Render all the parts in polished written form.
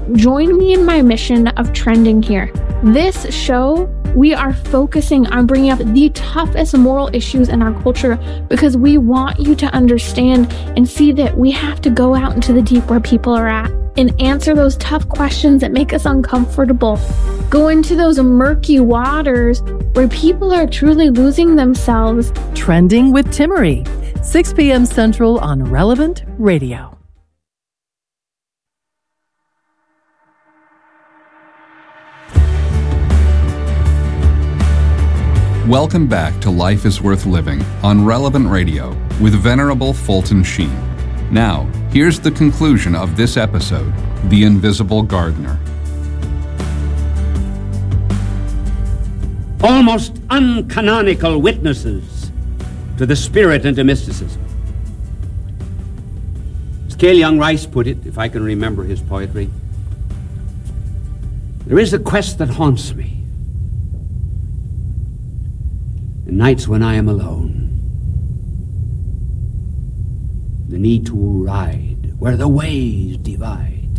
Join me in my mission of trending here. This show, we are focusing on bringing up the toughest moral issues in our culture because we want you to understand and see that we have to go out into the deep where people are at and answer those tough questions that make us uncomfortable. Go into those murky waters where people are truly losing themselves. Trending with Timmerie, 6 p.m. Central on Relevant Radio. Welcome back to Life is Worth Living on Relevant Radio with Venerable Fulton Sheen. Now, here's the conclusion of this episode, The Invisible Gardener. Almost uncanonical witnesses to the spirit and to mysticism. As Cale Young Rice put it, if I can remember his poetry, there is a quest that haunts me. In nights when I am alone, the need to ride where the ways divide,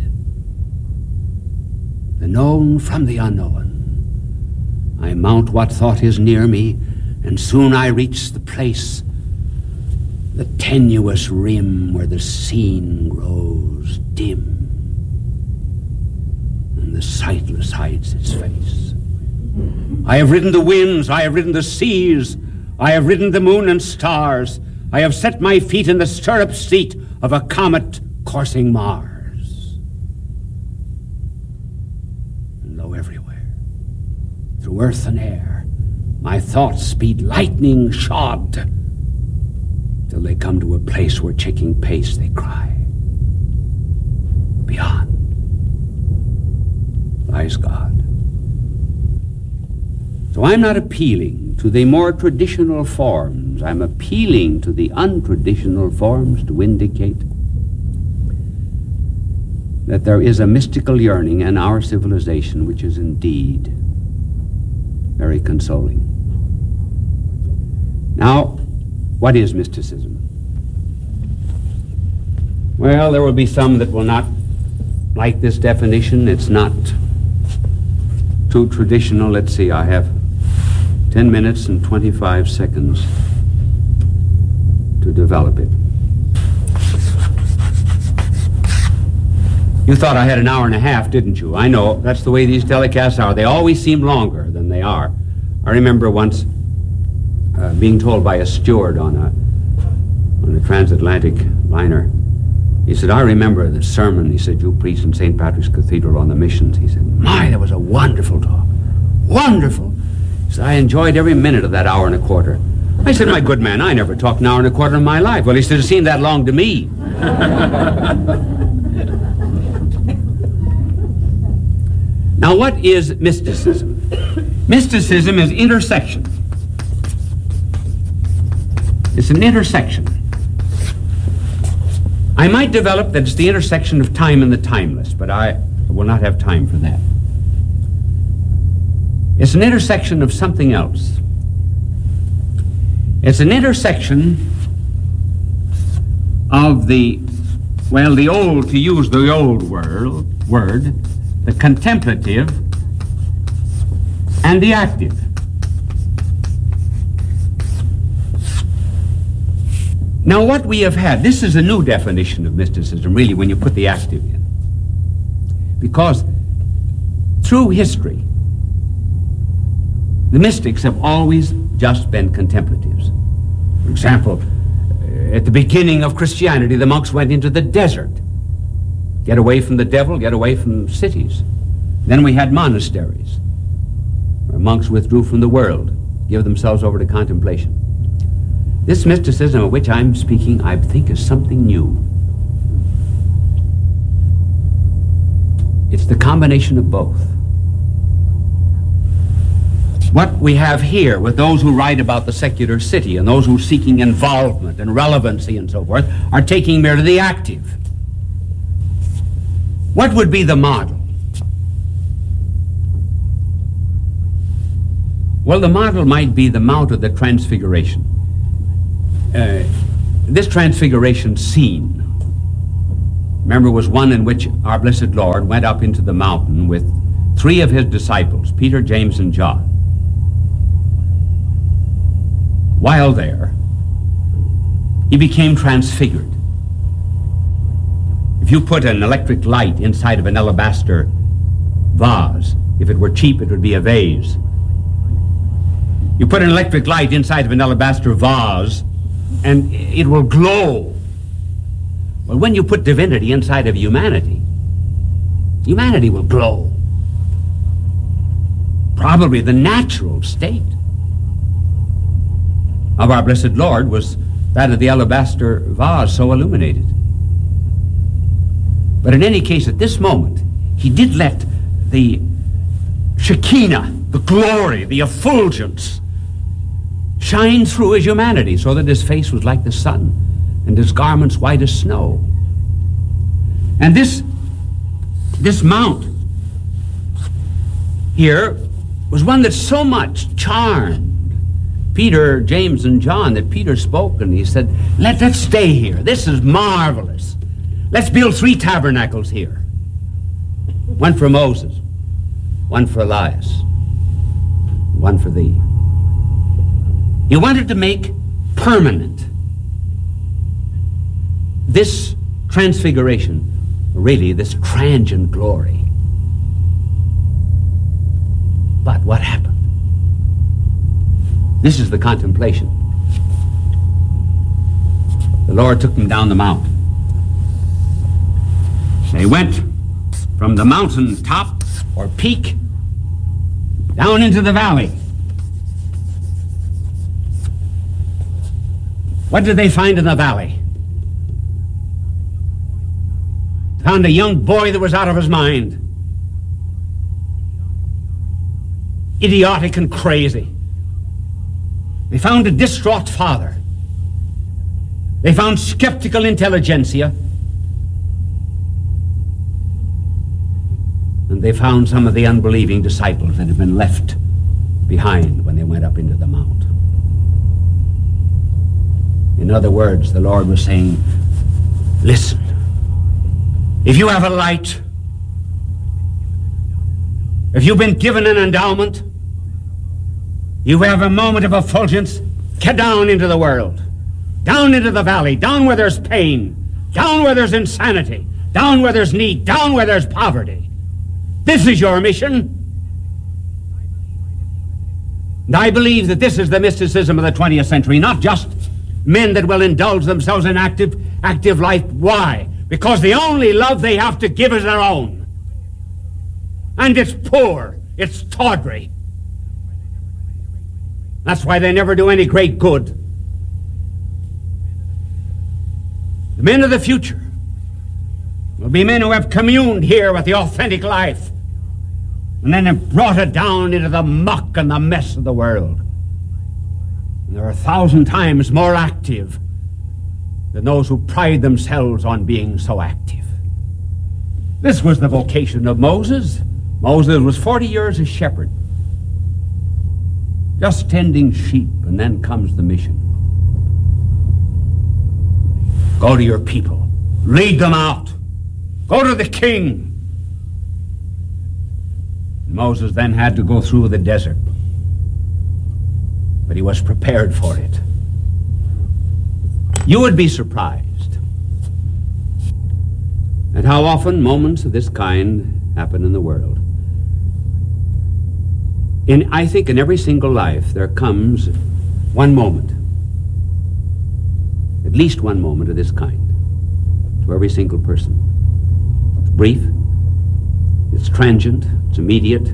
the known from the unknown. I mount what thought is near me, and soon I reach the place, the tenuous rim where the scene grows dim, and the sightless hides its face. I have ridden the winds, I have ridden the seas, I have ridden the moon and stars, I have set my feet in the stirrup seat of a comet coursing Mars. And lo, everywhere, through earth and air, my thoughts speed lightning shod, till they come to a place where checking pace they cry, beyond lies God. So I'm not appealing to the more traditional forms. I'm appealing to the untraditional forms to indicate that there is a mystical yearning in our civilization which is indeed very consoling. Now, what is mysticism? Well, there will be some that will not like this definition. It's not too traditional. Let's see, I have 10 minutes and 25 seconds to develop it. You thought I had an hour and a half, didn't you? I know, that's the way these telecasts are. They always seem longer than they are. I remember once being told by a steward on a transatlantic liner, he said, I remember the sermon, he said, you preached in St. Patrick's Cathedral on the missions. He said, my, that was a wonderful talk. Wonderful. So I enjoyed every minute of that hour and a quarter. I said, my good man, I never talked an hour and a quarter in my life. Well, he said, it seemed that long to me. Now, what is mysticism? Mysticism is intersection. It's an intersection. I might develop that it's the intersection of time and the timeless, but I will not have time for that. It's an intersection of something else. It's an intersection of the old, to use the old word, the contemplative and the active. Now, what we have had, this is a new definition of mysticism, really, when you put the active in. Because through history, the mystics have always just been contemplatives. For example, at the beginning of Christianity, the monks went into the desert. Get away from the devil, get away from cities. Then we had monasteries, where monks withdrew from the world, give themselves over to contemplation. This mysticism of which I'm speaking, I think, is something new. It's the combination of both. What we have here with those who write about the secular city and those who are seeking involvement and relevancy and so forth are taking merely the active. What would be the model? Well, the model might be the Mount of the Transfiguration. This transfiguration scene Remember, was one in which our blessed Lord went up into the mountain with 3 of his disciples, Peter, James, and John. While there, he became transfigured. If you put an electric light inside of an alabaster vase, if it were cheap, it would be a vase. You put an electric light inside of an alabaster vase, and it will glow. Well, when you put divinity inside of humanity, humanity will glow. Probably the natural state of our blessed Lord was that of the alabaster vase so illuminated. But in any case, at this moment, he did let the Shekinah, the glory, the effulgence, shine through his humanity, so that his face was like the sun and his garments white as snow. And this mount here was one that so much charmed Peter, James, and John that Peter spoke, and he said, let's stay here. This is marvelous. Let's build 3 tabernacles here. One for Moses, one for Elias, one for thee. He wanted to make permanent this transfiguration, really this transient glory. But what happened? This is the contemplation. The Lord took them down the mount. They went from the mountain top or peak down into the valley. What did they find in the valley? Found a young boy that was out of his mind. Idiotic and crazy. They found a distraught father. They found skeptical intelligentsia. And they found some of the unbelieving disciples that had been left behind when they went up into the mount. In other words, the Lord was saying, listen, if you have a light, if you've been given an endowment, you have a moment of effulgence, get down into the world, down into the valley, down where there's pain, down where there's insanity, down where there's need, down where there's poverty. This is your mission. And I believe that this is the mysticism of the 20th century, not just men that will indulge themselves in active life. Why? Because the only love they have to give is their own. And it's poor, it's tawdry. That's why they never do any great good. The men of the future will be men who have communed here with the authentic life and then have brought it down into the muck and the mess of the world. And they're 1,000 times more active than those who pride themselves on being so active. This was the vocation of Moses. Moses was 40 years a shepherd, just tending sheep, and then comes the mission. Go to your people. Lead them out. Go to the king. Moses then had to go through the desert, but he was prepared for it. You would be surprised at how often moments of this kind happen in the world. I think in every single life there comes one moment, at least one moment of this kind, to every single person. It's brief, it's transient, it's immediate,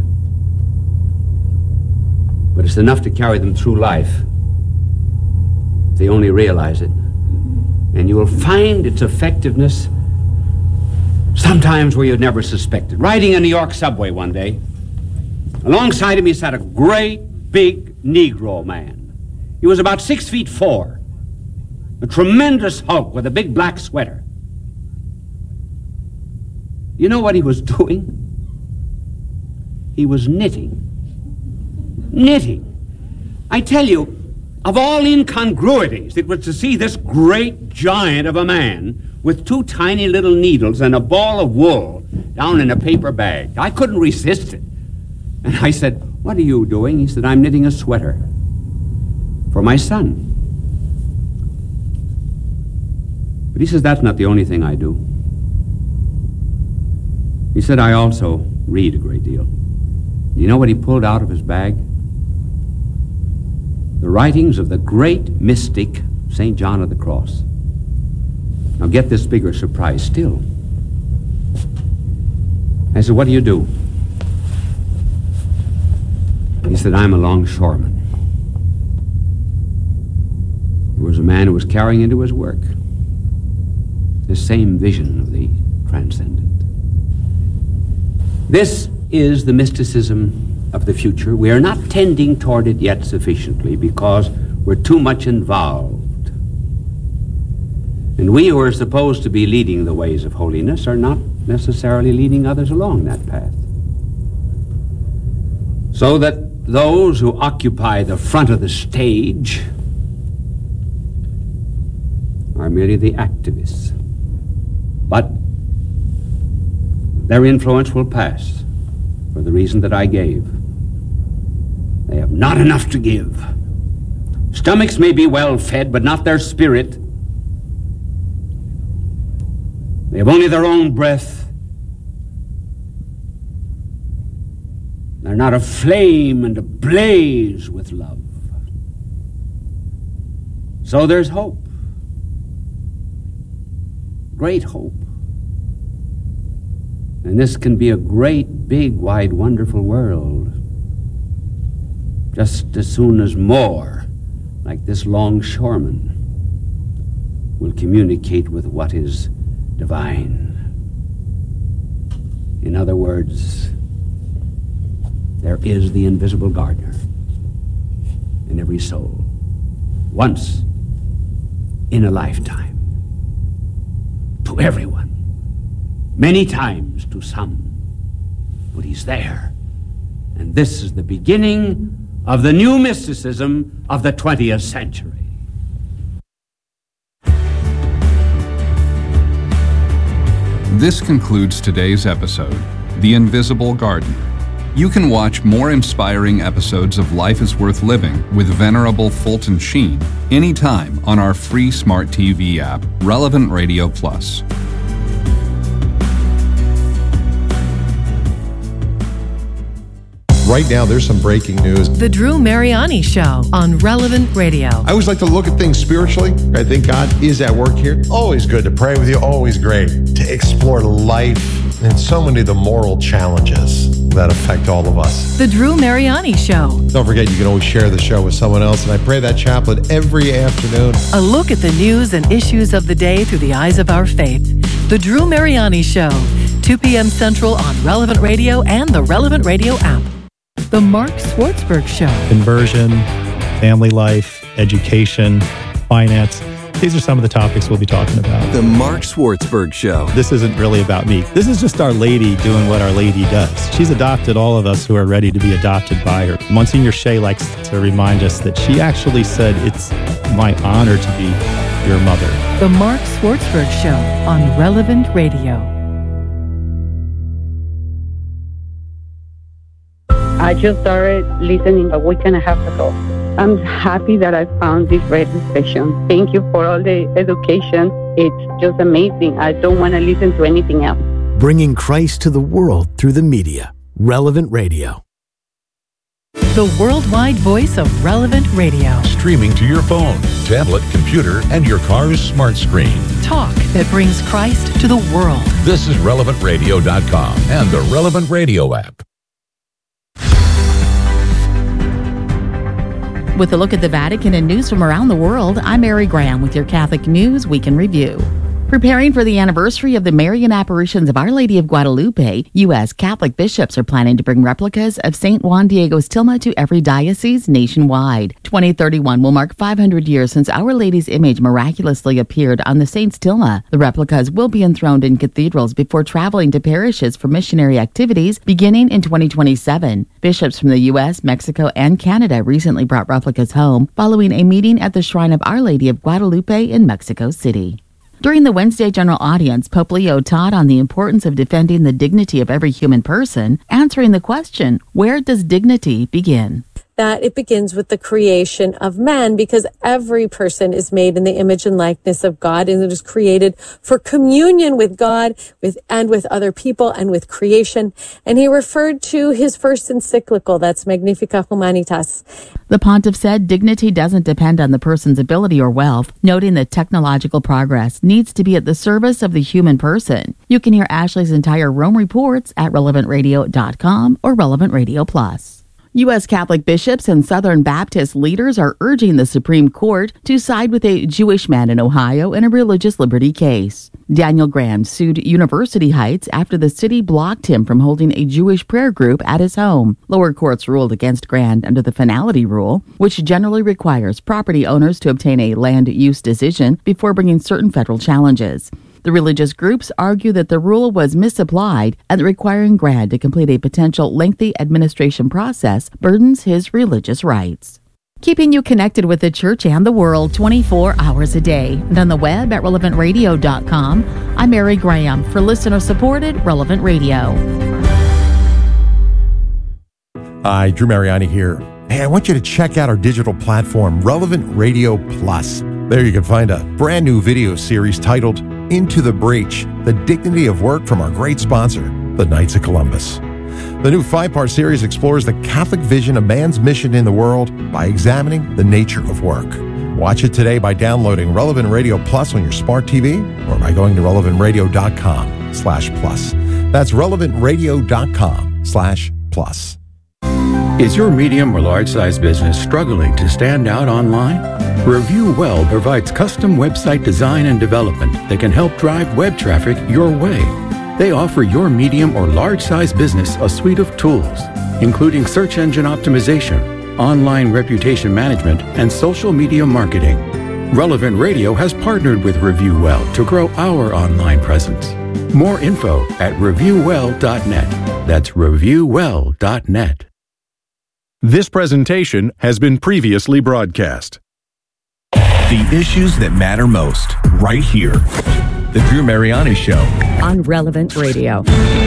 but it's enough to carry them through life if they only realize it. And you will find its effectiveness sometimes where you'd never suspect it. Riding a New York subway one day, alongside of me sat a great big Negro man. He was about 6'4", a tremendous hulk with a big black sweater. You know what he was doing? He was knitting. Knitting. I tell you, of all incongruities, it was to see this great giant of a man with 2 tiny little needles and a ball of wool down in a paper bag. I couldn't resist it. And I said, "What are you doing?" He said, "I'm knitting a sweater for my son." But he says, "That's not the only thing I do." He said, "I also read a great deal." You know what he pulled out of his bag? The writings of the great mystic St. John of the Cross. Now get this bigger surprise still. I said, "What do you do?" He said, "I'm a longshoreman." There was a man who was carrying into his work the same vision of the transcendent. This is the mysticism of the future. We are not tending toward it yet sufficiently because we're too much involved. And we who are supposed to be leading the ways of holiness are not necessarily leading others along that path. So that those who occupy the front of the stage are merely the activists. But their influence will pass for the reason that I gave. They have not enough to give. Stomachs may be well fed, but not their spirit. They have only their own breath. They're not aflame and ablaze with love. So there's hope. Great hope. And this can be a great, big, wide, wonderful world. Just as soon as more, like this longshoreman, will communicate with what is divine. In other words, there is the invisible gardener in every soul, once in a lifetime, to everyone, many times to some, but he's there. And this is the beginning of the new mysticism of the 20th century. This concludes today's episode, The Invisible Gardener. You can watch more inspiring episodes of Life is Worth Living with Venerable Fulton Sheen anytime on our free smart TV app, Relevant Radio Plus. Right now, there's some breaking news. The Drew Mariani Show on Relevant Radio. I always like to look at things spiritually. I think God is at work here. Always good to pray with you. Always great to explore life and so many of the moral challenges that affect all of us. The Drew Mariani Show. Don't forget, you can always share the show with someone else. And I pray that chaplet every afternoon. A look at the news and issues of the day through the eyes of our faith. The Drew Mariani Show. 2 p.m. Central on Relevant Radio and the Relevant Radio app. The Mark Swartzberg Show. Conversion, family life, education, finance. These are some of the topics we'll be talking about. The Mark Swartzberg Show. This isn't really about me. This is just Our Lady doing what Our Lady does. She's adopted all of us who are ready to be adopted by her. Monsignor Shea likes to remind us that she actually said, "It's my honor to be your mother." The Mark Swartzberg Show on Relevant Radio. I just started listening a week and a half ago. I'm happy that I found this radio station. Thank you for all the education. It's just amazing. I don't want to listen to anything else. Bringing Christ to the world through the media. Relevant Radio. The worldwide voice of Relevant Radio. Streaming to your phone, tablet, computer, and your car's smart screen. Talk that brings Christ to the world. This is RelevantRadio.com and the Relevant Radio app. With a look at the Vatican and news from around the world, I'm Mary Graham with your Catholic News Week in Review. Preparing for the anniversary of the Marian apparitions of Our Lady of Guadalupe, U.S. Catholic bishops are planning to bring replicas of St. Juan Diego's tilma to every diocese nationwide. 2031 will mark 500 years since Our Lady's image miraculously appeared on the saint's tilma. The replicas will be enthroned in cathedrals before traveling to parishes for missionary activities beginning in 2027. Bishops from the U.S., Mexico, and Canada recently brought replicas home following a meeting at the Shrine of Our Lady of Guadalupe in Mexico City. During the Wednesday general audience, Pope Leo taught on the importance of defending the dignity of every human person, answering the question, where does dignity begin? That it begins with the creation of man, because every person is made in the image and likeness of God, and it is created for communion with God, with other people, and with creation. And he referred to his first encyclical, that's Magnificat Humanitas. The pontiff said dignity doesn't depend on the person's ability or wealth, noting that technological progress needs to be at the service of the human person. You can hear Ashley's entire Rome reports at relevantradio.com or Relevant Radio Plus. U.S. Catholic bishops and Southern Baptist leaders are urging the Supreme Court to side with a Jewish man in Ohio in a religious liberty case. Daniel Grand sued University Heights after the city blocked him from holding a Jewish prayer group at his home. Lower courts ruled against Grand under the finality rule, which generally requires property owners to obtain a land use decision before bringing certain federal challenges. The religious groups argue that the rule was misapplied and that requiring Grand to complete a potential lengthy administration process burdens his religious rights. Keeping you connected with the church and the world 24 hours a day. And on the web at relevantradio.com, I'm Mary Graham for listener-supported Relevant Radio. Hi, Drew Mariani here. Hey, I want you to check out our digital platform, Relevant Radio Plus. There you can find a brand new video series titled Into the Breach, The Dignity of Work from our great sponsor, the Knights of Columbus. The new 5-part series explores the Catholic vision of man's mission in the world by examining the nature of work. Watch it today by downloading Relevant Radio Plus on your smart TV or by going to relevantradio.com/plus. That's relevantradio.com/plus. Is your medium or large size business struggling to stand out online? Review Well provides custom website design and development that can help drive web traffic your way. They offer your medium or large size business a suite of tools, including search engine optimization, online reputation management, and social media marketing. Relevant Radio has partnered with Review Well to grow our online presence. More info at reviewwell.net. That's reviewwell.net. This presentation has been previously broadcast. The issues that matter most, right here. The Drew Mariani Show. On Relevant Radio.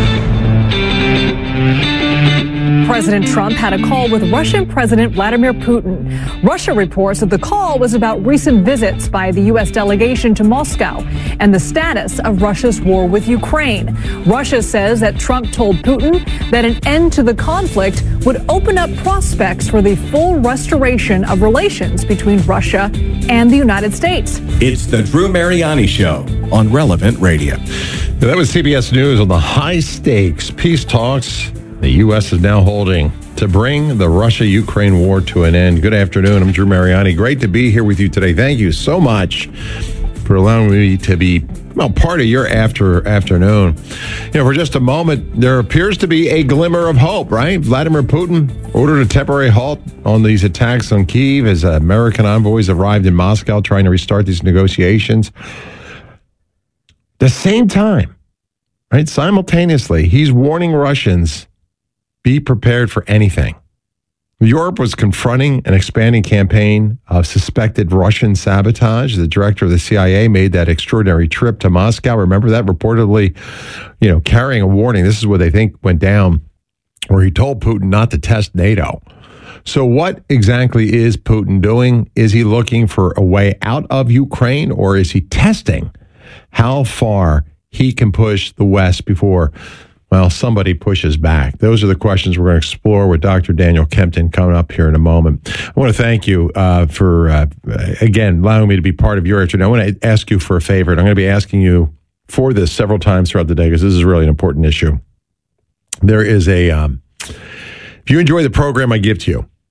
President Trump had a call with Russian President Vladimir Putin. Russia reports that the call was about recent visits by the U.S. delegation to Moscow and the status of Russia's war with Ukraine. Russia says that Trump told Putin that an end to the conflict would open up prospects for the full restoration of relations between Russia and the United States. It's the Drew Mariani Show on Relevant Radio. That was CBS News on the high-stakes peace talks the U.S. is now holding to bring the Russia-Ukraine war to an end. Good afternoon. I'm Drew Mariani. Great to be here with you today. Thank you so much for allowing me to be part of your afternoon. For just a moment, there appears to be a glimmer of hope, right? Vladimir Putin ordered a temporary halt on these attacks on Kyiv as American envoys arrived in Moscow trying to restart these negotiations. The same time, right, simultaneously, he's warning Russians, be prepared for anything. Europe was confronting an expanding campaign of suspected Russian sabotage. The director of the CIA made that extraordinary trip to Moscow. Remember that? Reportedly, carrying a warning. This is what they think went down, where he told Putin not to test NATO. So what exactly is Putin doing? Is he looking for a way out of Ukraine, or is he testing how far he can push the West before somebody pushes back? Those are the questions we're going to explore with Dr. Daniel Kempton coming up here in a moment. I want to thank you for, again, allowing me to be part of your afternoon. I want to ask you for a favor, and I'm going to be asking you for this several times throughout the day because this is really an important issue. There is if you enjoy the program I give to you,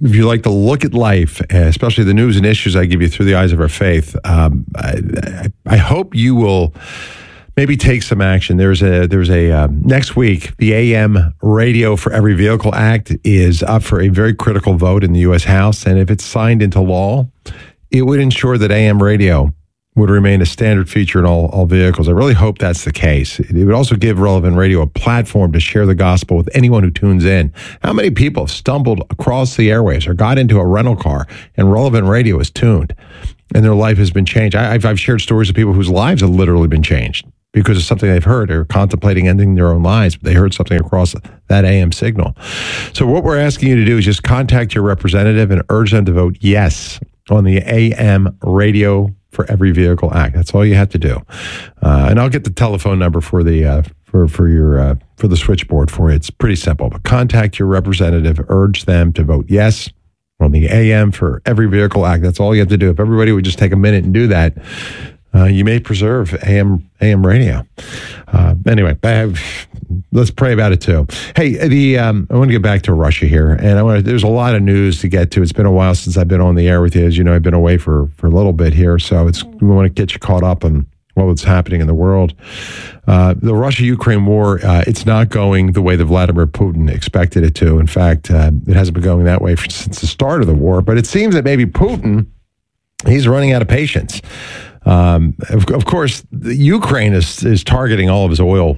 if you like to look at life, especially the news and issues I give you through the eyes of our faith, I hope you will maybe take some action. There's a next week, the AM Radio for Every Vehicle Act is up for a very critical vote in the U.S. House. And if it's signed into law, it would ensure that AM radio would remain a standard feature in all vehicles. I really hope that's the case. It would also give Relevant Radio a platform to share the gospel with anyone who tunes in. How many people have stumbled across the airwaves or got into a rental car and Relevant Radio is tuned and their life has been changed? I've shared stories of people whose lives have literally been changed because of something they've heard. They're contemplating ending their own lives, but they heard something across that AM signal. So what we're asking you to do is just contact your representative and urge them to vote yes on the AM Radio for Every Vehicle Act. That's all you have to do. And I'll get the telephone number for the for the switchboard for you. It's pretty simple. But contact your representative, urge them to vote yes on the AM for Every Vehicle Act. That's all you have to do. If everybody would just take a minute and do that, you may preserve AM radio. Anyway, let's pray about it too. Hey, I want to get back to Russia here, and there's a lot of news to get to. It's been a while since I've been on the air with you. As you know, I've been away for a little bit here, so we want to get you caught up on what's happening in the world. The Russia-Ukraine war, it's not going the way that Vladimir Putin expected it to. In fact, it hasn't been going that way since the start of the war. But it seems that maybe Putin, he's running out of patience. Of course, Ukraine is targeting all of his oil,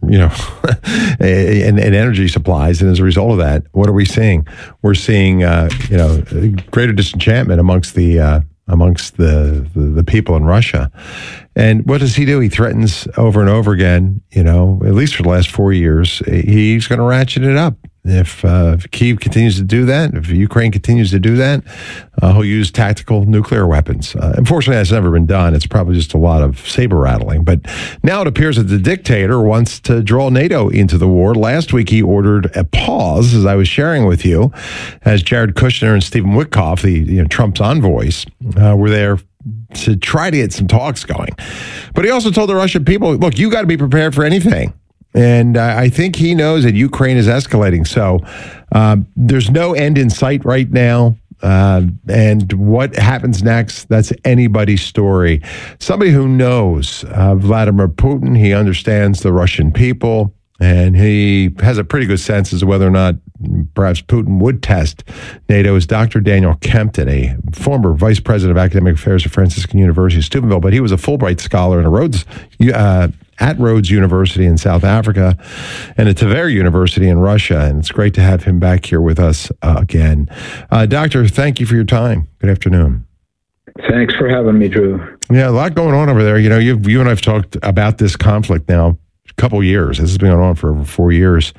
and energy supplies, and as a result of that, what are we seeing? We're seeing, greater disenchantment amongst the people in Russia. And what does he do? He threatens over and over again. At least for the last 4 years, he's going to ratchet it up. If Kyiv continues to do that, if Ukraine continues to do that, he'll use tactical nuclear weapons. Unfortunately, that's never been done. It's probably just a lot of saber rattling. But now it appears that the dictator wants to draw NATO into the war. Last week, he ordered a pause, as I was sharing with you, as Jared Kushner and Stephen Witkoff, Trump's envoys, were there to try to get some talks going. But he also told the Russian people, look, you got to be prepared for anything. And I think he knows that Ukraine is escalating. So there's no end in sight right now. And what happens next, that's anybody's story. Somebody who knows Vladimir Putin, he understands the Russian people, and he has a pretty good sense as to whether or not perhaps Putin would test NATO, is Dr. Daniel Kempton, a former vice president of academic affairs at Franciscan University of Steubenville, but he was a Fulbright scholar at Rhodes University in South Africa and at Tver University in Russia. And it's great to have him back here with us again. Doctor, thank you for your time. Good afternoon. Thanks for having me, Drew. Yeah, a lot going on over there. You and I have talked about this conflict now a couple years. This has been going on for over 4 years.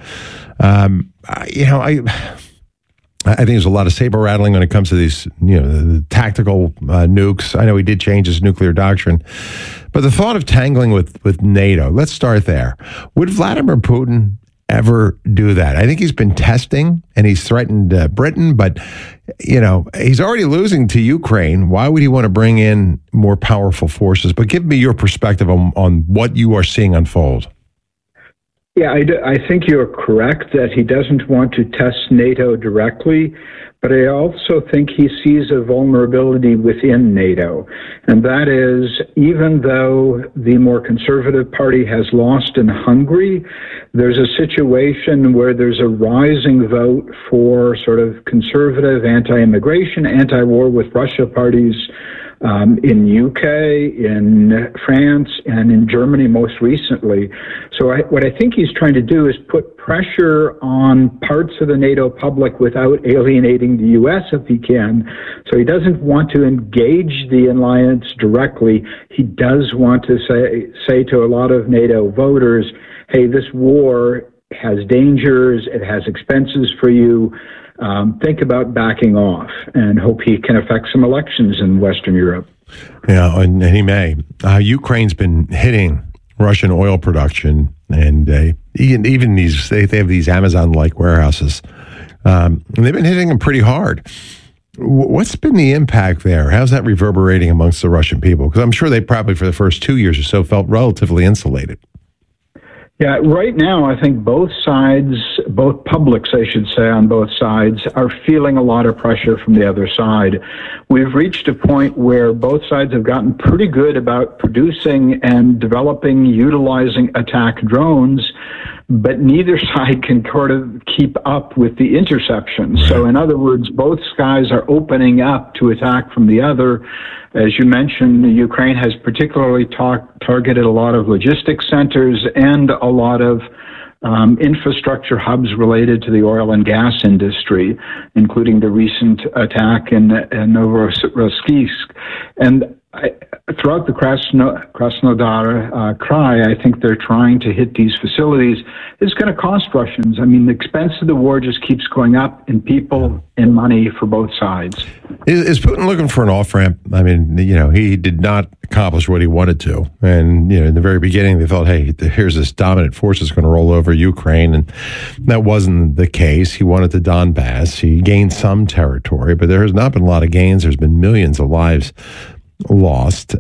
I think there's a lot of saber rattling when it comes to these, the tactical nukes. I know he did change his nuclear doctrine, but the thought of tangling with NATO, let's start there. Would Vladimir Putin ever do that? I think he's been testing and he's threatened Britain, but, he's already losing to Ukraine. Why would he want to bring in more powerful forces? But give me your perspective on what you are seeing unfold. Yeah, I think you're correct that he doesn't want to test NATO directly, but I also think he sees a vulnerability within NATO. And that is, even though the more conservative party has lost in Hungary, there's a situation where there's a rising vote for sort of conservative anti-immigration, anti-war with Russia parties in UK, in France, and in Germany most recently. So what I think he's trying to do is put pressure on parts of the NATO public without alienating the U.S. if he can. So he doesn't want to engage the alliance directly. He does want to say to a lot of NATO voters, hey, this war has dangers, it has expenses for you. Think about backing off and hope he can affect some elections in Western Europe. Yeah, and he may. Ukraine's been hitting Russian oil production, and even these, they have these Amazon-like warehouses. And they've been hitting them pretty hard. What's been the impact there? How's that reverberating amongst the Russian people? Because I'm sure they probably, for the first 2 years or so, felt relatively insulated. Yeah, right now, I think both sides, both publics, I should say, on both sides, are feeling a lot of pressure from the other side. We've reached a point where both sides have gotten pretty good about producing and developing, utilizing attack drones, but neither side can sort of keep up with the interceptions. So in other words, both sides are opening up to attack from the other. As you mentioned, Ukraine has particularly targeted a lot of logistics centers and a lot of infrastructure hubs related to the oil and gas industry, including the recent attack in Novorossiysk. And throughout the Krasnodar Krai, I think they're trying to hit these facilities. It's going to cost Russians. I mean, the expense of the war just keeps going up in people and money for both sides. Is Putin looking for an off-ramp? I mean, he did not accomplish what he wanted to. And, in the very beginning, they thought, hey, here's this dominant force that's going to roll over Ukraine. And that wasn't the case. He wanted the Donbass. He gained some territory, but there has not been a lot of gains. There's been millions of lives lost.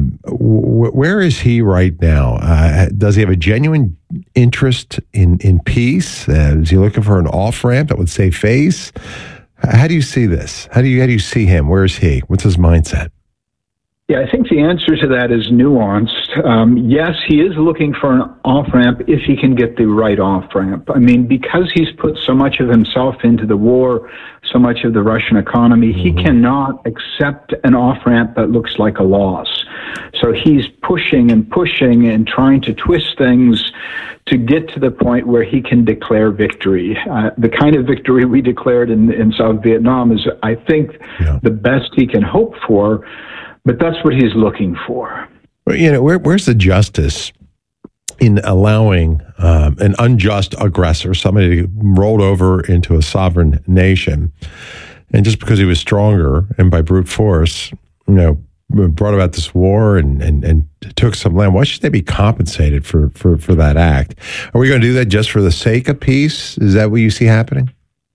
Where is he right now? Does he have a genuine interest in peace? Is he looking for an off-ramp that would save face? How do you see this? How do you see him? Where is he? What's his mindset? Yeah, I think the answer to that is nuanced. Yes, he is looking for an off-ramp if he can get the right off-ramp. I mean, because he's put so much of himself into the war, so much of the Russian economy, he cannot accept an off-ramp that looks like a loss. So he's pushing and trying to twist things to get to the point where he can declare victory. The kind of victory we declared in South Vietnam is, I think, the best he can hope for. But that's what he's looking for. Well, where's the justice in allowing an unjust aggressor, somebody rolled over into a sovereign nation, and just because he was stronger and by brute force, brought about this war and took some land? Why should they be compensated for that act? Are we going to do that just for the sake of peace? Is that what you see happening?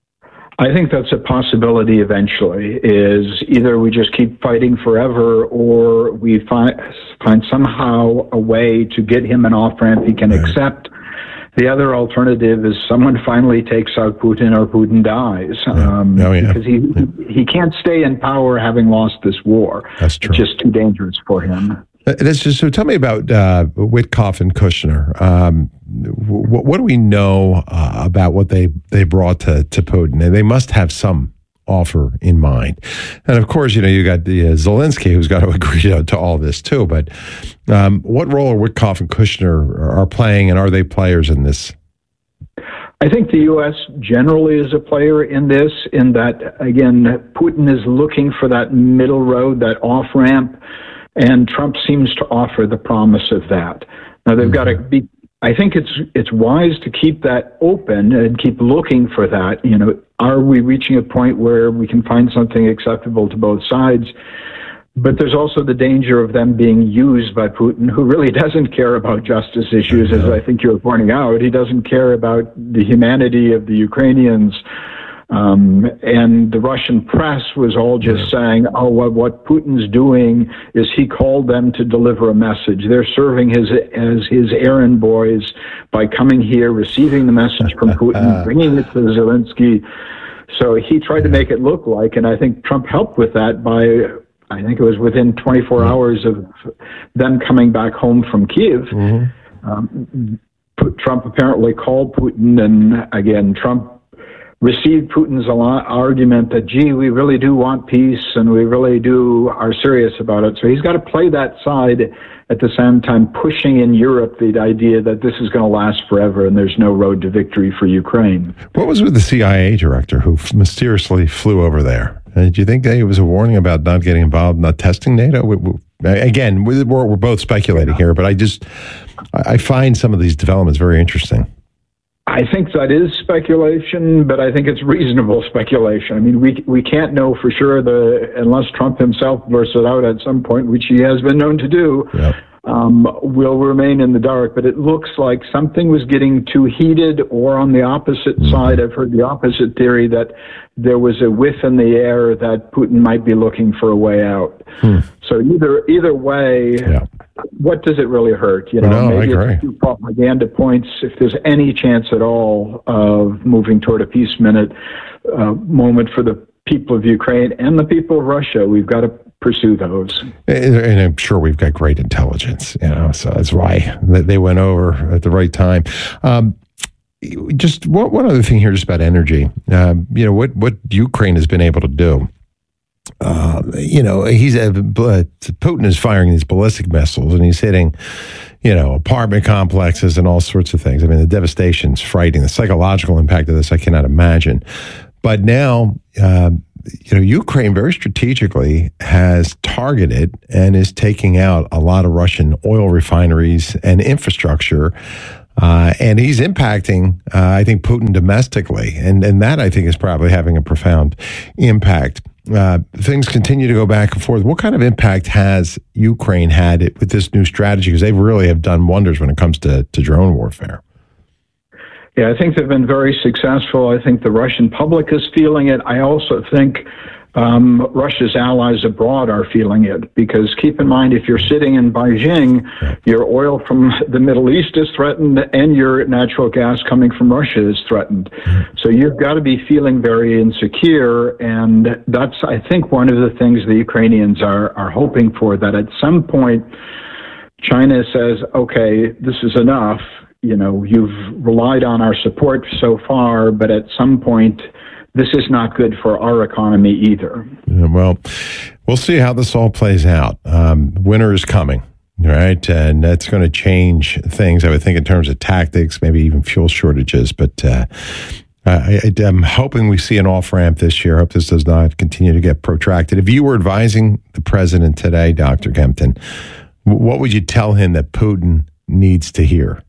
I think that's a possibility eventually, is either we just keep fighting forever or we find somehow a way to get him an off-ramp he can accept. The other alternative is someone finally takes out Putin or Putin dies. Because he can't stay in power having lost this war. That's true. It's just too dangerous for him. So tell me about Witkoff and Kushner. What do we know about what they brought to Putin? And they must have some offer in mind. And of course, you got the Zelensky who's got to agree to all this too. But what role are Witkoff and Kushner are playing, and are they players in this? I think the U.S. generally is a player in this, in that, again, Putin is looking for that middle road, that off-ramp, and Trump seems to offer the promise of that. Now, they've got to be, I think it's wise to keep that open and keep looking for that. Are we reaching a point where we can find something acceptable to both sides? But there's also the danger of them being used by Putin, who really doesn't care about justice issues, as I think you were pointing out. He doesn't care about the humanity of the Ukrainians. And the Russian press was all just saying, what Putin's doing is he called them to deliver a message. They're serving as his errand boys by coming here, receiving the message from Putin, bringing it to Zelensky. So he tried to make it look like, and I think Trump helped with that by, I think it was within 24 hours of them coming back home from Kiev. Trump apparently called Putin, and again, Trump received Putin's argument that, gee, we really do want peace and we really are serious about it. So he's got to play that side at the same time pushing in Europe the idea that this is going to last forever and there's no road to victory for Ukraine. What was with the CIA director who mysteriously flew over there? Do you think it was a warning about not getting involved, not testing NATO? Again, we're both speculating here, but I find some of these developments very interesting. I think that is speculation, but I think it's reasonable speculation. I mean, we can't know for sure unless Trump himself blurts it out at some point, which he has been known to do. will remain in the dark, but it looks like something was getting too heated, or on the opposite side, I've heard the opposite theory that there was a whiff in the air that Putin might be looking for a way out. So either way, what does it really hurt? You know, maybe it's 2 propaganda points. If there's any chance at all of moving toward a peace moment for the people of Ukraine and the people of Russia, we've got to pursue those. And I'm sure we've got great intelligence, you know, so that's why they went over at the right time. Just one other thing here, just about energy. You know, what Ukraine has been able to do. You know, Putin is firing these ballistic missiles, and he's hitting, you know, apartment complexes and all sorts of things. I mean, the devastation's frightening. The psychological impact of this, I cannot imagine. But now, you know, Ukraine very strategically has targeted and is taking out a lot of Russian oil refineries and infrastructure. And he's impacting, I think, Putin domestically. And that, I think, is probably having a profound impact. Things continue to go back and forth. What kind of impact has Ukraine had with this new strategy? Because they really have done wonders when it comes to drone warfare. Yeah, I think they've been very successful. I think the Russian public is feeling it. I also think Russia's allies abroad are feeling it, because keep in mind, if you're sitting in Beijing, your oil from the Middle East is threatened and your natural gas coming from Russia is threatened. So you've got to be feeling very insecure, and that's, I think, one of the things the Ukrainians are hoping for, that at some point China says, okay, this is enough. You know, you've relied on our support so far, but at some point, this is not good for our economy either. Yeah, well, we'll see how this all plays out. Winter is coming, right? And that's going to change things, I would think, in terms of tactics, maybe even fuel shortages. But I'm hoping we see an off-ramp this year. I hope this does not continue to get protracted. If you were advising the president today, Dr. Kempton, what would you tell him that Putin needs to hear?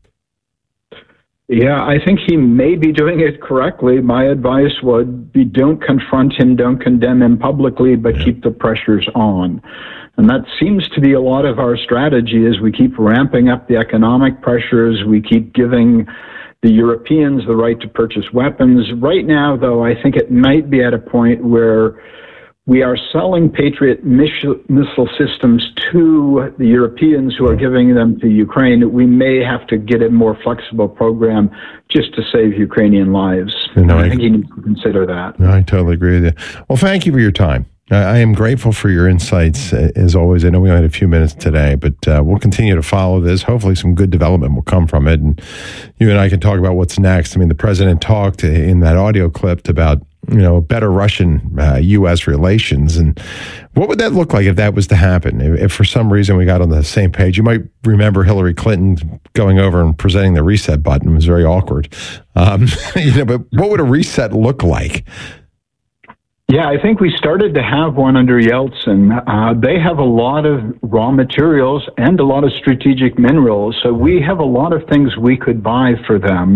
Yeah, I think he may be doing it correctly. My advice would be, don't confront him, don't condemn him publicly, but keep the pressures on. And that seems to be a lot of our strategy, is we keep ramping up the economic pressures, we keep giving the Europeans the right to purchase weapons. Right now, though, I think it might be at a point where we are selling Patriot missile systems to the Europeans who are giving them to Ukraine. We may have to get a more flexible program just to save Ukrainian lives. I think you need to consider that. No, I totally agree with you. Well, thank you for your time. I am grateful for your insights, as always. I know we only had a few minutes today, but we'll continue to follow this. Hopefully some good development will come from it, and you and I can talk about what's next. I mean, the president talked in that audio clip about, you know, better Russian-U.S. relations. And what would that look like if that was to happen? If for some reason we got on the same page? You might remember Hillary Clinton going over and presenting the reset button. It was very awkward. You know, but what would a reset look like? Yeah, I think we started to have one under Yeltsin. They have a lot of raw materials and a lot of strategic minerals, so we have a lot of things we could buy for them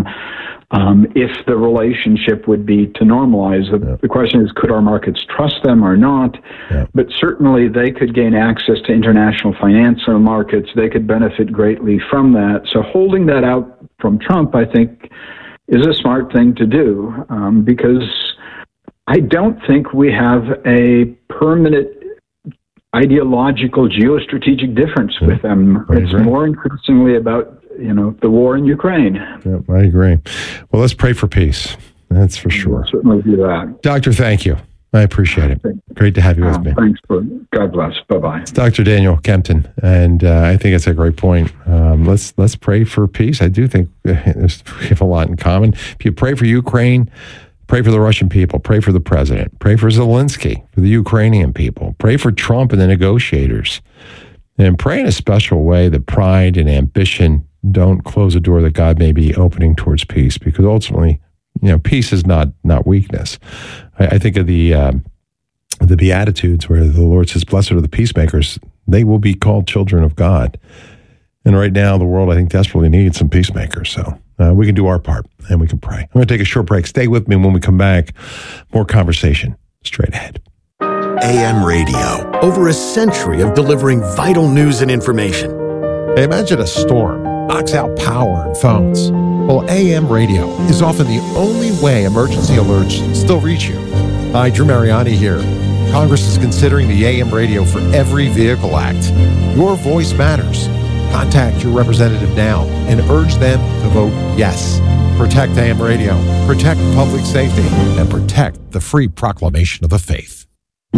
if the relationship would be to normalize. The question is, could our markets trust them or not? But certainly they could gain access to international financial markets. They could benefit greatly from that. So holding that out from Trump, I think, is a smart thing to do, because I don't think we have a permanent ideological geostrategic difference with them. It's more increasingly about, you know, the war in Ukraine. Yeah, I agree. Well, let's pray for peace. That's for sure. We'll certainly do that. Doctor, thank you. I appreciate it. Great to have you with me. Thanks. God bless. Bye-bye. It's Dr. Daniel Kempton, and I think it's a great point. Let's pray for peace. I do think we have a lot in common. If you pray for Ukraine, pray for the Russian people, pray for the president, pray for Zelensky, for the Ukrainian people, pray for Trump and the negotiators, and pray in a special way that pride and ambition don't close a door that God may be opening towards peace, because ultimately, you know, peace is not weakness. I think of the Beatitudes, where the Lord says, "Blessed are the peacemakers; they will be called children of God." And right now, the world, I think, desperately needs some peacemakers. So we can do our part, and we can pray. I'm going to take a short break. Stay with me. When we come back, more conversation straight ahead. AM radio, over a century of delivering vital news and information. Hey, imagine a storm knocks out power and phones. Well, AM radio is often the only way emergency alerts still reach you. Hi, Drew Mariani here. Congress is considering the AM radio for Every Vehicle Act. Your voice matters. Contact your representative now and urge them to vote yes. Protect AM radio, protect public safety, and protect the free proclamation of the faith.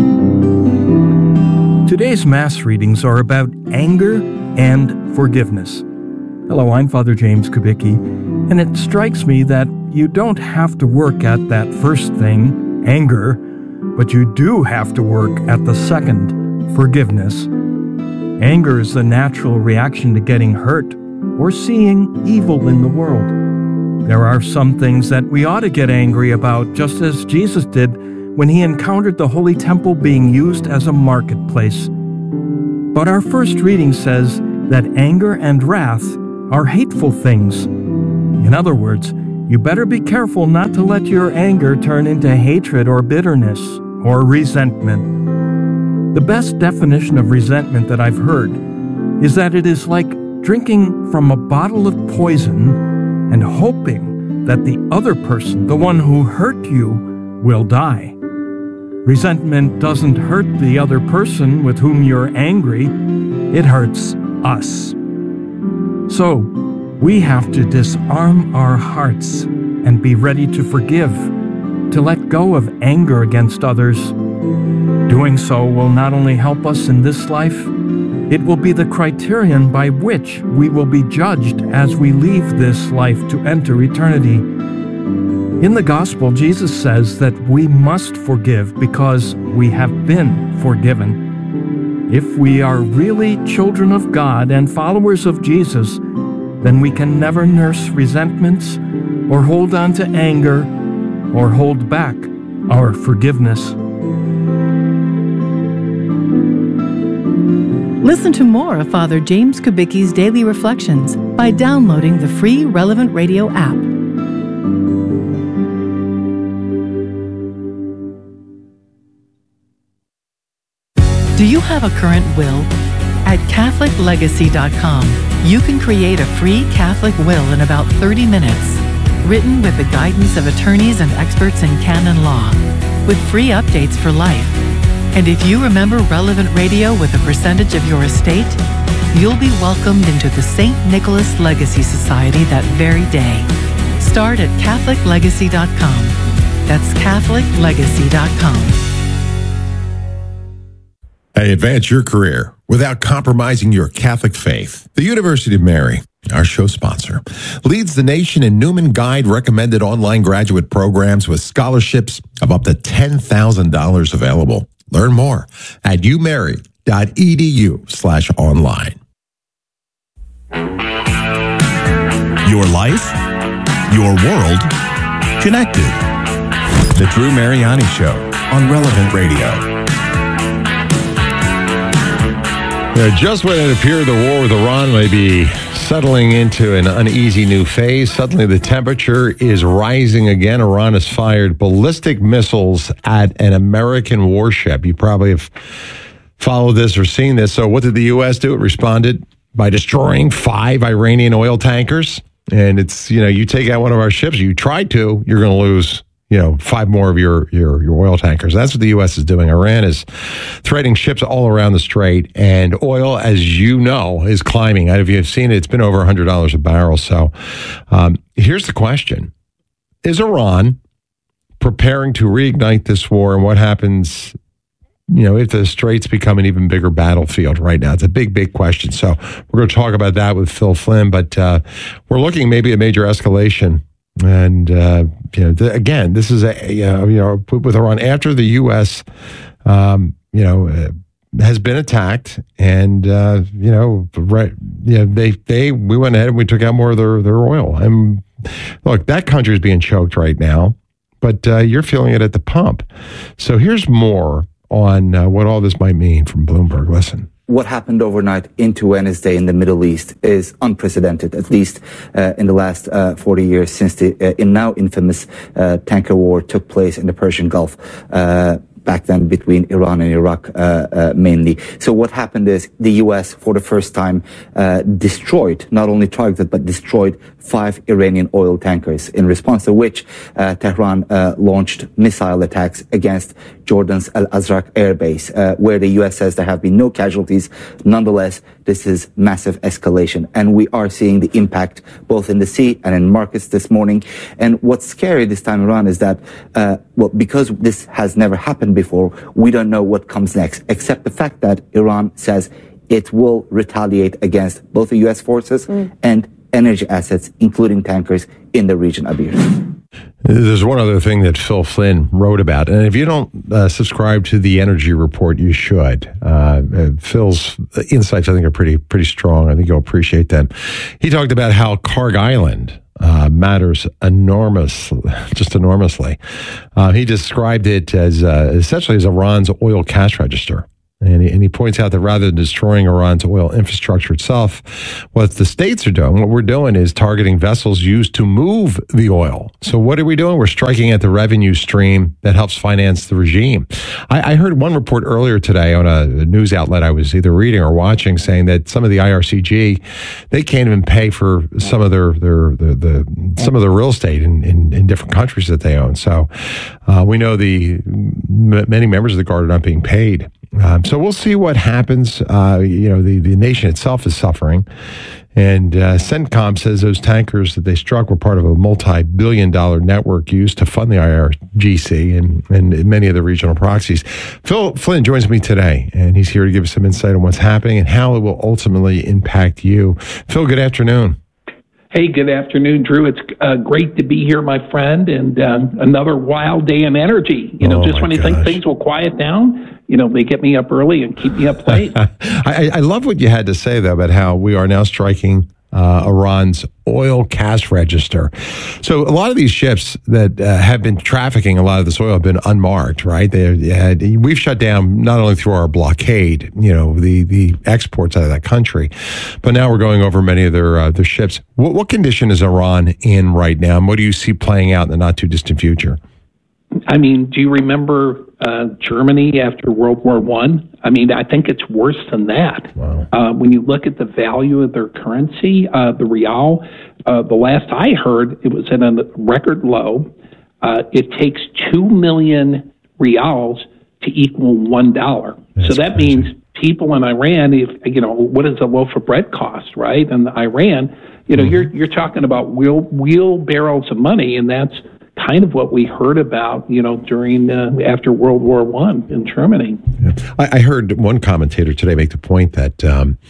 Today's Mass readings are about anger and forgiveness. Hello, I'm Father James Kubicki, and it strikes me that you don't have to work at that first thing, anger, but you do have to work at the second, forgiveness. Anger is the natural reaction to getting hurt or seeing evil in the world. There are some things that we ought to get angry about, just as Jesus did when he encountered the Holy Temple being used as a marketplace. But our first reading says that anger and wrath are hateful things. In other words, you better be careful not to let your anger turn into hatred or bitterness or resentment. The best definition of resentment that I've heard is that it is like drinking from a bottle of poison and hoping that the other person, the one who hurt you, will die. Resentment doesn't hurt the other person with whom you're angry, it hurts us. So, we have to disarm our hearts and be ready to forgive, to let go of anger against others. Doing so will not only help us in this life, it will be the criterion by which we will be judged as we leave this life to enter eternity. In the Gospel, Jesus says that we must forgive because we have been forgiven. If we are really children of God and followers of Jesus, then we can never nurse resentments or hold on to anger or hold back our forgiveness. Listen to more of Father James Kubicki's Daily Reflections by downloading the free Relevant Radio app. Do you have a current will? At CatholicLegacy.com, you can create a free Catholic will in about 30 minutes, written with the guidance of attorneys and experts in canon law, with free updates for life. And if you remember Relevant Radio with a percentage of your estate, you'll be welcomed into the St. Nicholas Legacy Society that very day. Start at CatholicLegacy.com. That's CatholicLegacy.com. Hey, advance your career without compromising your Catholic faith. The University of Mary, our show sponsor, leads the nation in Newman Guide recommended online graduate programs with scholarships of up to $10,000 available. Learn more at umary.edu/online. Your life, your world, connected. The Drew Mariani Show on Relevant Radio. Just when it appeared the war with Iran may be settling into an uneasy new phase, suddenly the temperature is rising again. Iran has fired ballistic missiles at an American warship. You probably have followed this or seen this. So what did the U.S. do? It responded by destroying 5 Iranian oil tankers. And it's, you take out one of our ships, you tried to, you're going to lose 5 more of your oil tankers. That's what the U.S. is doing. Iran is threatening ships all around the strait, and oil, as you know, is climbing. If you've seen it, it's been over $100 a barrel. So here's the question. Is Iran preparing to reignite this war, and what happens, if the straits become an even bigger battlefield right now? It's a big, big question. So we're going to talk about that with Phil Flynn, but we're looking maybe at major escalation. And, again, this is with Iran after the U.S., has been attacked, and, we went ahead and we took out more of their oil. And look, that country is being choked right now, but you're feeling it at the pump. So here's more on what all this might mean from Bloomberg. Listen. What happened overnight into Wednesday in the Middle East is unprecedented, at least in the last 40 years since the now infamous tanker war took place in the Persian Gulf. back then between Iran and Iraq mainly. So what happened is the U.S. for the first time destroyed, not only targeted, but destroyed 5 Iranian oil tankers, in response to which Tehran launched missile attacks against Jordan's Al-Azraq air base, where the U.S. says there have been no casualties. Nonetheless, this is massive escalation, and we are seeing the impact both in the sea and in markets this morning. And what's scary this time around is that, because this has never happened before, we don't know what comes next, except the fact that Iran says it will retaliate against both the U.S. forces and energy assets, including tankers in the region, Abir. There's one other thing that Phil Flynn wrote about, and if you don't subscribe to the Energy Report, you should. Phil's insights, I think, are pretty strong. I think you'll appreciate them. He talked about how Karg Island matters just enormously. He described it as essentially as Iran's oil cash register. And he points out that rather than destroying Iran's oil infrastructure itself, what the states are doing, what we're doing is targeting vessels used to move the oil. So what are we doing? We're striking at the revenue stream that helps finance the regime. I heard one report earlier today on a news outlet I was either reading or watching saying that some of the IRCG, they can't even pay for some of their real estate in different countries that they own. So we know many members of the Guard are not being paid. So we'll see what happens. The nation itself is suffering. And CENTCOM says those tankers that they struck were part of a multi-billion-dollar network used to fund the IRGC and many of the regional proxies. Phil Flynn joins me today, and he's here to give us some insight on what's happening and how it will ultimately impact you. Phil, good afternoon. Hey, good afternoon, Drew. It's great to be here, my friend, and another wild day in energy. Just when you think things will quiet down, they get me up early and keep me up late. I love what you had to say, though, about how we are now striking Iran's oil cash register. So a lot of these ships that have been trafficking a lot of this oil have been unmarked, right? We've shut down not only through our blockade, the exports out of that country, but now we're going over many of their ships. What condition is Iran in right now, and what do you see playing out in the not too distant future? I mean, do you remember Germany after World War I? I mean, I think it's worse than that. Wow. When you look at the value of their currency, the real, the last I heard, it was at a record low. It takes 2 million reals to equal $1. So that means people in Iran, what does a loaf of bread cost, right? And Iran, you're talking about wheelbarrows of money, and that's kind of what we heard about, during after World War I in Germany. Yeah. I heard one commentator today make the point that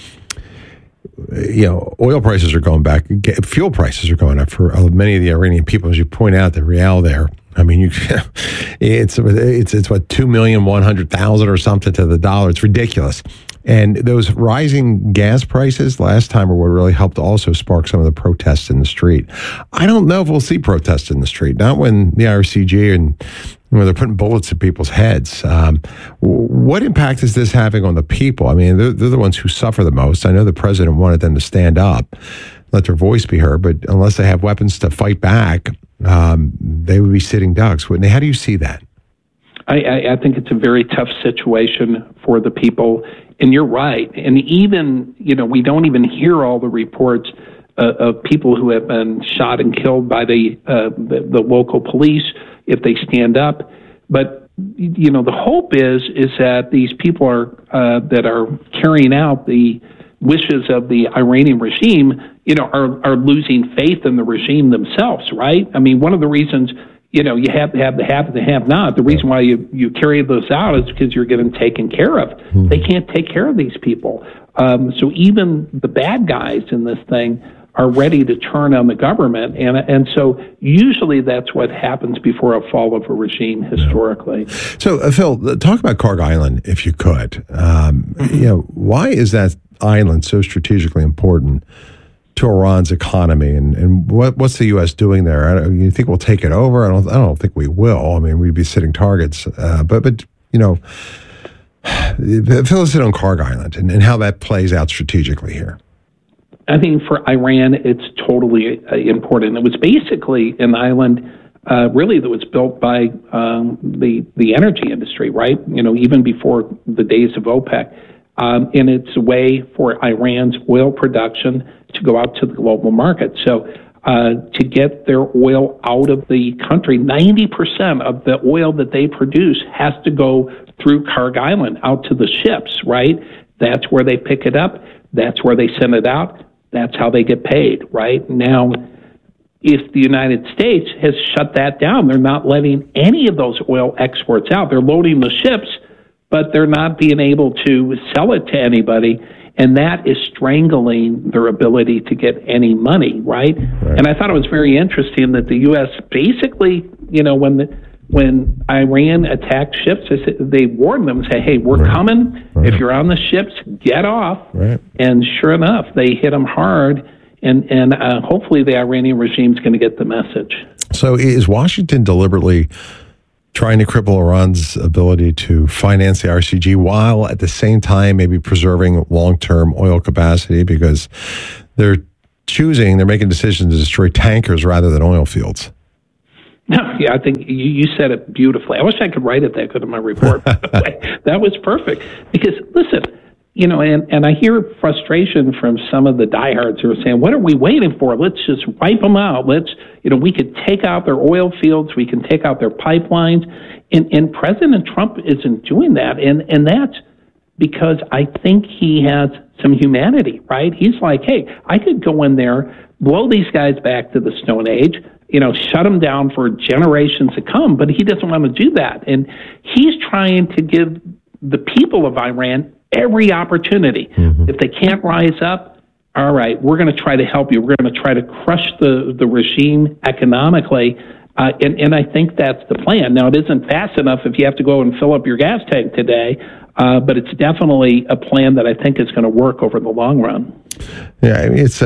oil prices are going back, fuel prices are going up for many of the Iranian people. As you point out, the real there, I mean, it's what, 2,100,000 or something to the dollar. It's ridiculous. And those rising gas prices last time are what really helped also spark some of the protests in the street. I don't know if we'll see protests in the street, not when the IRCG and when they're putting bullets in people's heads. What impact is this having on the people? I mean, they're the ones who suffer the most. I know the president wanted them to stand up, let their voice be heard, but unless they have weapons to fight back, they would be sitting ducks, wouldn't they? How do you see that? I think it's a very tough situation for the people. And you're right. And even, we don't even hear all the reports of people who have been shot and killed by the local police if they stand up. But, the hope is that these people that are carrying out the wishes of the Iranian regime, are losing faith in the regime themselves, right? I mean, one of the reasons, you have to have the have and the have not. The reason why you carry those out is because you're getting taken care of. Mm-hmm. They can't take care of these people. So even the bad guys in this thing are ready to turn on the government. And so usually that's what happens before a fall of a regime historically. Yeah. So, Phil, talk about Karg Island, if you could. Why is that island so strategically important to Iran's economy, and what's the U.S. doing there? You think we'll take it over? I don't think we will. I mean, we'd be sitting targets. But fill us in on Karg Island and how that plays out strategically here. I think for Iran, it's totally important. It was basically an island really that was built by the energy industry, right? Even before the days of OPEC. And it's a way for Iran's oil production to go out to the global market. So to get their oil out of the country, 90% of the oil that they produce has to go through Kharg Island out to the ships, right? That's where they pick it up. That's where they send it out. That's how they get paid, right? Now, if the United States has shut that down, they're not letting any of those oil exports out. They're loading the ships, but they're not being able to sell it to anybody, and that is strangling their ability to get any money, right? And I thought it was very interesting that the U.S. basically, when Iran attacked ships, they warned them, say, hey, we're coming. If you're on the ships, get off. And sure enough, they hit them hard, and hopefully the Iranian regime is going to get the message. So is Washington deliberately trying to cripple Iran's ability to finance the RCG while at the same time maybe preserving long-term oil capacity, because they're making decisions to destroy tankers rather than oil fields? No, yeah, I think you said it beautifully. I wish I could write it that good in my report. By the way. That was perfect. Because, listen, and I hear frustration from some of the diehards who are saying, what are we waiting for? Let's just wipe them out. We could take out their oil fields. We can take out their pipelines. And President Trump isn't doing that. And that's because I think he has some humanity, right? He's like, hey, I could go in there, blow these guys back to the Stone Age, shut them down for generations to come, but he doesn't want to do that. And he's trying to give the people of Iran every opportunity. If they can't rise up, all right, we're going to try to help you. We're going to try to crush the regime economically. And I think that's the plan. Now, it isn't fast enough if you have to go and fill up your gas tank today, but it's definitely a plan that I think is going to work over the long run. Yeah, I mean, it's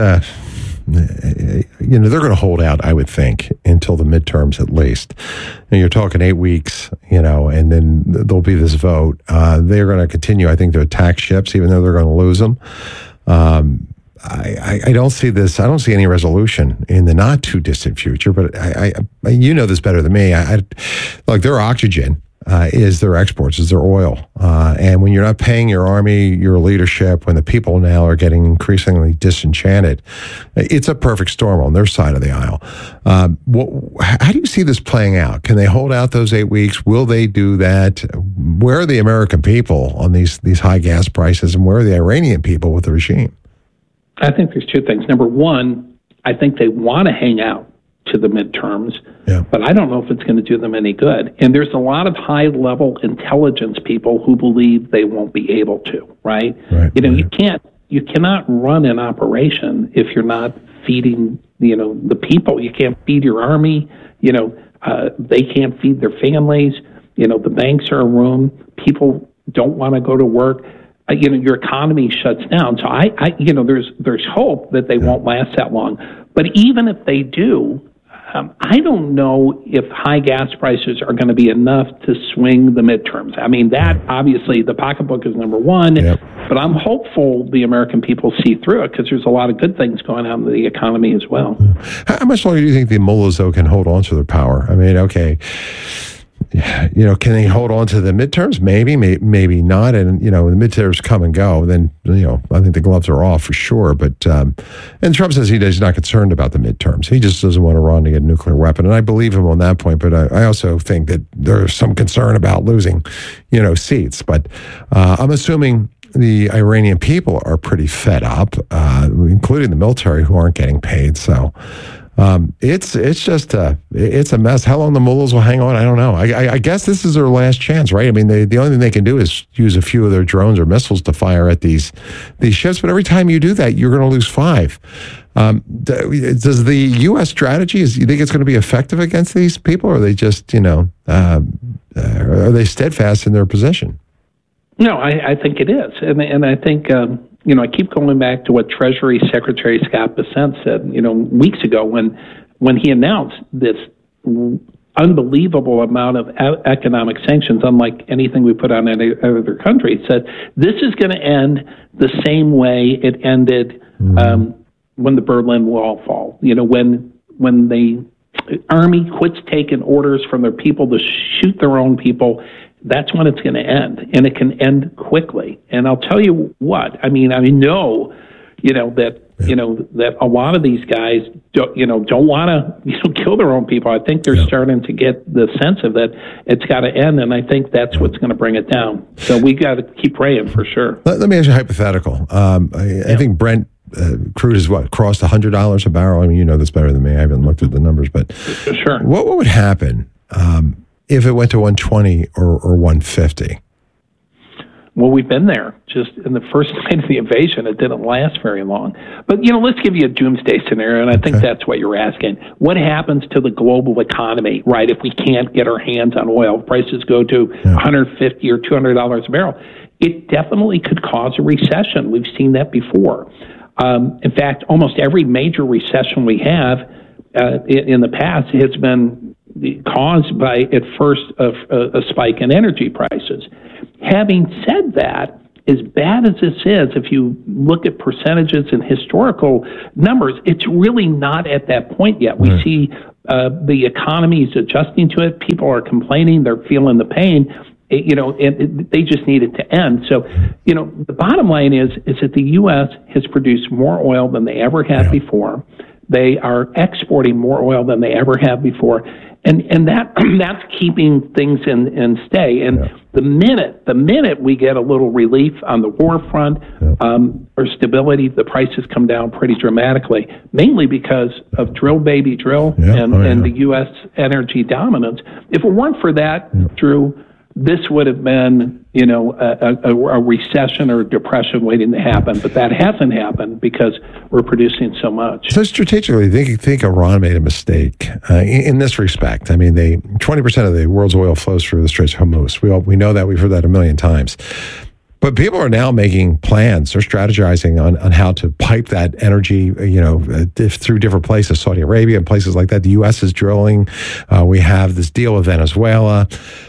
they're going to hold out, I would think, until the midterms at least. And you're talking 8 weeks, and then there'll be this vote. They're going to continue, I think, to attack ships, even though they're going to lose them. I don't see this. I don't see any resolution in the not too distant future. But I this better than me. Like their oxygen is their exports, is their oil. And when you're not paying your army, your leadership, when the people now are getting increasingly disenchanted, it's a perfect storm on their side of the aisle. How do you see this playing out? Can they hold out those 8 weeks? Will they do that? Where are the American people on these high gas prices, and where are the Iranian people with the regime? I think there's two things. Number one, I think they want to hang out to the midterms, but I don't know if it's going to do them any good. And there's a lot of high-level intelligence people who believe they won't be able to, right? You cannot run an operation if you're not feeding, the people. You can't feed your army. They can't feed their families. The banks are a room. People don't want to go to work. Your economy shuts down. So there's hope that they won't last that long. But even if they do, I don't know if high gas prices are going to be enough to swing the midterms. I mean, that obviously the pocketbook is number one, but I'm hopeful the American people see through it because there's a lot of good things going on in the economy as well. How much longer do you think the mullahs, though, can hold on to their power? I mean, okay. Can they hold on to the midterms? Maybe, maybe not. And, the midterms come and go. Then, I think the gloves are off for sure. But, and Trump says he's not concerned about the midterms. He just doesn't want Iran to get a nuclear weapon. And I believe him on that point. But I also think that there's some concern about losing, seats. But I'm assuming the Iranian people are pretty fed up, including the military who aren't getting paid. So, it's a mess. How long the mullahs will hang on, I don't know. I guess this is their last chance, right? I mean, the only thing they can do is use a few of their drones or missiles to fire at these ships. But every time you do that, you're going to lose 5. Does the U.S. strategy, you think it's going to be effective against these people, or are they just, are they steadfast in their position? No, I think it is, and I think. I keep going back to what Treasury Secretary Scott Bessent said, weeks ago when he announced this unbelievable amount of economic sanctions, unlike anything we put on any other country. He said, this is going to end the same way it ended when the Berlin Wall fell. When they army quits taking orders from their people to shoot their own people, that's when it's going to end, and it can end quickly. And I'll tell you what, I know, that a lot of these guys don't want to kill their own people. I think they're starting to get the sense of that it's got to end, and I think that's what's going to bring it down. So we got to keep praying for sure. Let me ask you a hypothetical. I think Brent crude is crossed $100 a barrel. I mean, you know this better than me. I haven't looked at the numbers, but sure. What would happen if it went to 120 or 150? Well, we've been there. Just in the first night of the invasion, it didn't last very long. But, let's give you a doomsday scenario, and I think that's what you're asking. What happens to the global economy, right, if we can't get our hands on oil? Prices go to $150 or $200 a barrel. It definitely could cause a recession. We've seen that before. In fact, almost every major recession we have in the past has been caused by, at first, a spike in energy prices. Having said that, as bad as this is, if you look at percentages and historical numbers, it's really not at that point yet. We see the economy is adjusting to it. People are complaining. They're feeling the pain. And they just need it to end. So, the bottom line is that the U.S. has produced more oil than they ever had before. They are exporting more oil than they ever have before. And that's keeping things in stay. And the minute we get a little relief on the war front or stability, the prices come down pretty dramatically, mainly because of drill, baby, drill, and the U.S. energy dominance. If it weren't for that, Drew, this would have been, a recession or a depression waiting to happen. But that hasn't happened because we're producing so much. So strategically, they think Iran made a mistake in this respect. I mean, 20% of the world's oil flows through the Straits of Hormuz. We know that. We've heard that a million times. But people are now making plans. They're strategizing on how to pipe that energy, through different places, Saudi Arabia and places like that. The U.S. is drilling. We have this deal with Venezuela.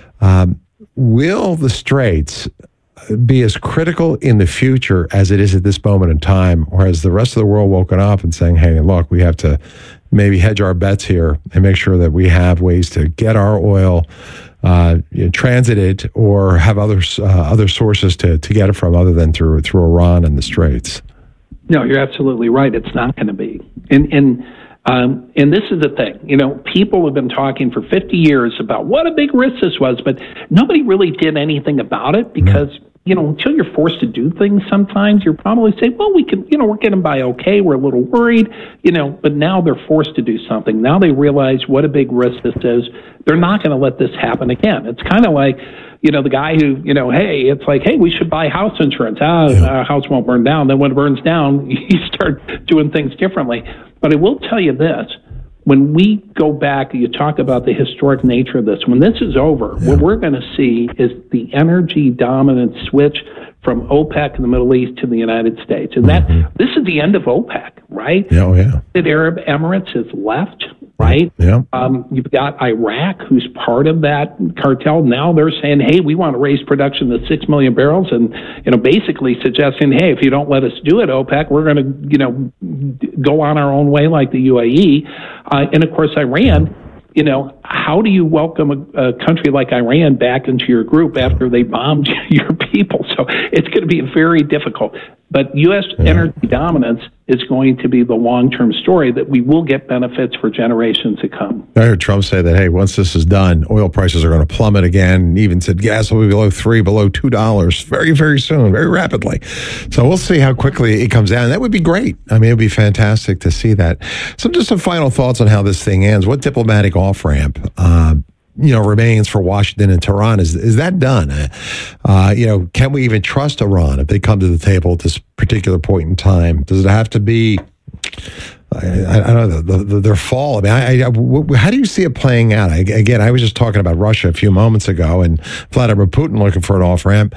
Will the Straits be as critical in the future as it is at this moment in time, or has the rest of the world woken up and saying, hey, look, we have to maybe hedge our bets here and make sure that we have ways to get our oil transited or have other sources to get it from other than through Iran and the Straits? No, you're absolutely right. It's not going to be. And this is the thing, people have been talking for 50 years about what a big risk this was, but nobody really did anything about it because, until you're forced to do things sometimes, you're probably saying, well, we can, we're getting by okay. We're a little worried, but now they're forced to do something. Now they realize what a big risk this is. They're not going to let this happen again. It's kind of like, the guy who, hey, we should buy house insurance. Our house won't burn down. Then when it burns down, you start doing things differently. But I will tell you this, when we go back, you talk about the historic nature of this. When this is over, what we're going to see is the energy dominant switch from OPEC in the Middle East to the United States. And this is the end of OPEC, right? The Arab Emirates has left, right? You've got Iraq, who's part of that cartel. Now they're saying, hey, we want to raise production to 6 million barrels, and basically suggesting, hey, if you don't let us do it, OPEC, we're going to go on our own way like the UAE. And of course, Iran. How do you welcome a country like Iran back into your group after they bombed your people? So it's going to be very difficult. But U.S. energy dominance is going to be the long-term story that we will get benefits for generations to come. I heard Trump say that, hey, once this is done, oil prices are going to plummet again. He even said gas will be below $2 very, very soon, very rapidly. So we'll see how quickly it comes down. That would be great. I mean, it would be fantastic to see that. So just some final thoughts on how this thing ends. What diplomatic off-ramp remains for Washington and Tehran? Is that done? Can we even trust Iran if they come to the table at this particular point in time? Does it have to be, I don't know, their fall? I mean, how do you see it playing out? I was just talking about Russia a few moments ago and Vladimir Putin looking for an off-ramp.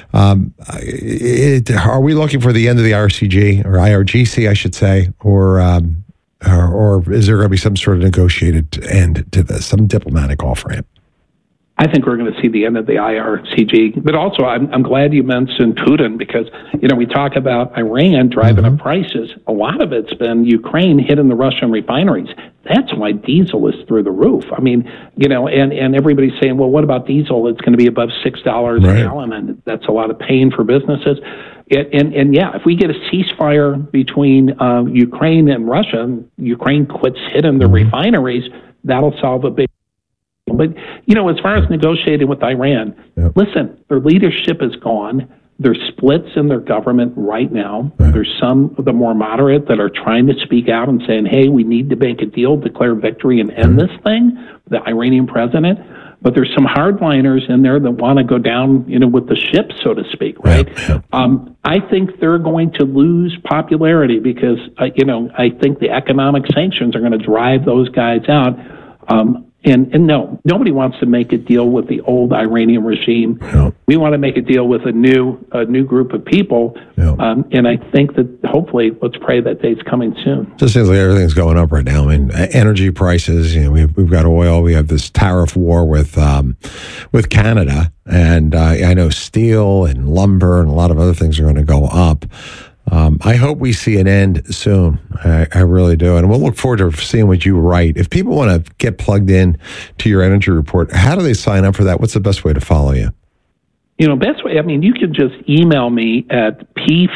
Are we looking for the end of the RCG or IRGC, I should say, or is there going to be some sort of negotiated end to this, some diplomatic off-ramp? I think we're going to see the end of the IRCG. But also, I'm glad you mentioned Putin because, we talk about Iran driving up prices. A lot of it's been Ukraine hitting the Russian refineries. That's why diesel is through the roof. I mean, and everybody's saying, well, what about diesel? It's going to be above $6 a gallon, and that's a lot of pain for businesses. And if we get a ceasefire between Ukraine and Russia, and Ukraine quits hitting the refineries, that'll solve a big. But, as far as negotiating with Iran, listen, their leadership is gone. There's splits in their government right now. There's some of the more moderate that are trying to speak out and saying, hey, we need to make a deal, declare victory, and end this thing, the Iranian president. But there's some hardliners in there that want to go down, with the ship, so to speak, right? I think they're going to lose popularity because, I think the economic sanctions are going to drive those guys out. And no, nobody wants to make a deal with the old Iranian regime. We want to make a deal with a new group of people. And I think that hopefully, let's pray that day's coming soon. Just seems like everything's going up right now. I mean, energy prices. We've got oil. We have this tariff war with Canada, and I know steel and lumber and a lot of other things are going to go up. I hope we see an end soon. I really do. And we'll look forward to seeing what you write. If people want to get plugged in to your energy report, how do they sign up for that? What's the best way to follow you? Best way, you can just email me at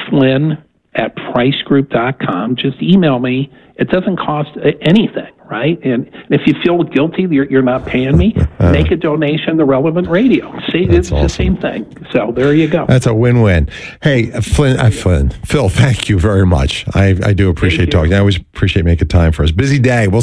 pflynn@pricegroup.com. Just email me. It doesn't cost anything, right? And if you feel guilty you're not paying me, make a donation to Relevant Radio. See, it's awesome. The same thing. So there you go. That's a win-win. Hey, Phil, thank you very much. I do appreciate talking. I always appreciate making time for us. Busy day. We'll